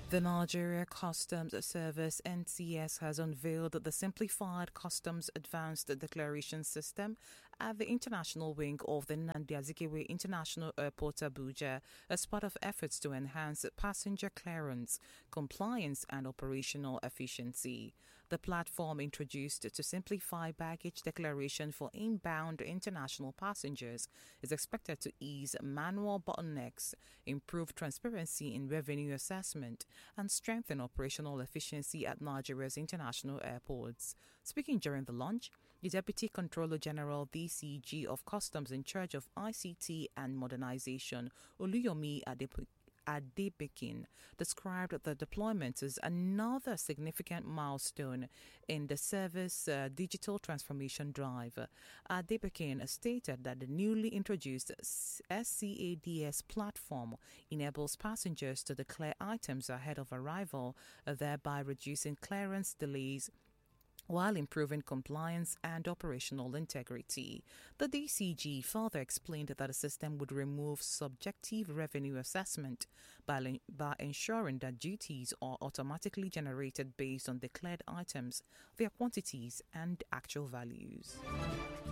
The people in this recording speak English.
The Nigeria Customs Service (NCS) has unveiled the simplified Customs Advanced Declaration System at the international wing of the Nnamdi Azikiwe International Airport, Abuja, as part of efforts to enhance passenger clearance, compliance, and operational efficiency. The platform, introduced to simplify baggage declaration for inbound international passengers, is expected to ease manual bottlenecks, improve transparency in revenue assessment, and strengthen operational efficiency at Nigeria's international airports. Speaking during the launch, the Deputy Controller General DCG of Customs in charge of ICT and Modernization, Oluyomi Adebekin, described the deployment as another significant milestone in the service digital transformation drive. Adebekin stated that the newly introduced SCADS platform enables passengers to declare items ahead of arrival, thereby reducing clearance delays while improving compliance and operational integrity. The DCG further explained that the system would remove subjective revenue assessment by ensuring that duties are automatically generated based on declared items, their quantities, and actual values.